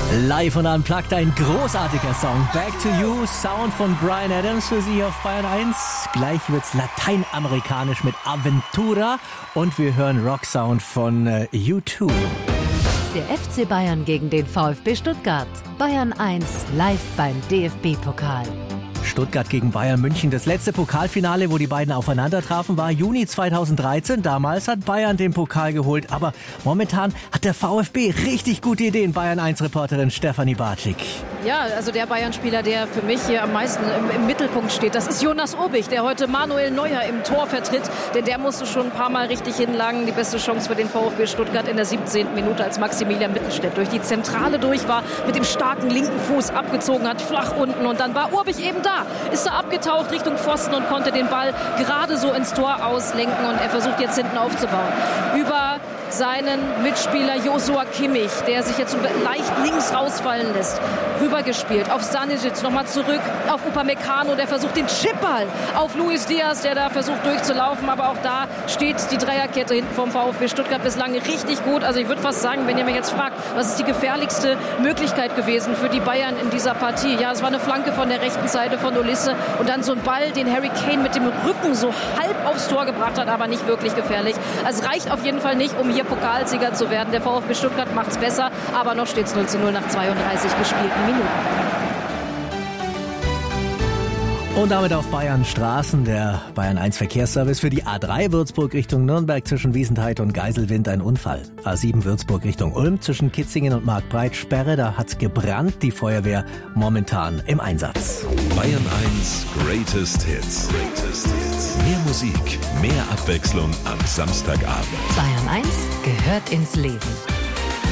Live und unplugged, ein großartiger Song. Back to You, Sound von Bryan Adams für Sie auf Bayern 1. Gleich wird's lateinamerikanisch mit Aventura und wir hören Rock-Sound von U2. Der FC Bayern gegen den VfB Stuttgart. Bayern 1 live beim DFB-Pokal. Stuttgart gegen Bayern München. Das letzte Pokalfinale, wo die beiden aufeinander trafen, war Juni 2013. Damals hat Bayern den Pokal geholt. Aber momentan hat der VfB richtig gute Ideen. Bayern 1-Reporterin Stefanie Bartschik. Ja, also der Bayern-Spieler, der für mich hier am meisten im Mittelpunkt steht, das ist Jonas Obig, der heute Manuel Neuer im Tor vertritt. Denn der musste schon ein paar Mal richtig hinlangen. Die beste Chance für den VfB Stuttgart in der 17. Minute, als Maximilian Mittelstädt durch die Zentrale durch war, mit dem starken linken Fuß abgezogen hat, flach unten. Und dann war Obig eben da, ist er abgetaucht Richtung Pfosten und konnte den Ball gerade so ins Tor auslenken. Und er versucht jetzt hinten aufzubauen. Über seinen Mitspieler Joshua Kimmich, der sich jetzt leicht links rausfallen lässt. Rübergespielt auf Stanisic, nochmal zurück auf Upamecano, der versucht den Chipball auf Luis Diaz, der da versucht durchzulaufen. Aber auch da steht die Dreierkette hinten vom VfB Stuttgart bislang richtig gut. Also ich würde fast sagen, wenn ihr mich jetzt fragt, was ist die gefährlichste Möglichkeit gewesen für die Bayern in dieser Partie? Ja, es war eine Flanke von der rechten Seite von Olisse und dann so ein Ball, den Harry Kane mit dem Rücken so halb aufs Tor gebracht hat, aber nicht wirklich gefährlich. Also es reicht auf jeden Fall nicht, um hier Pokalsieger zu werden. Der VfB Stuttgart macht es besser, aber noch steht es 0:0 nach 32 gespielten Minuten. Und damit auf Bayern Straßen, der Bayern 1 Verkehrsservice für die A3 Würzburg Richtung Nürnberg zwischen Wiesenthal und Geiselwind ein Unfall. A7 Würzburg Richtung Ulm zwischen Kitzingen und Marktbreit Sperre, da hat's gebrannt, die Feuerwehr momentan im Einsatz. Bayern 1 Greatest Hits. Mehr Musik, mehr Abwechslung am Samstagabend. Bayern 1 gehört ins Leben.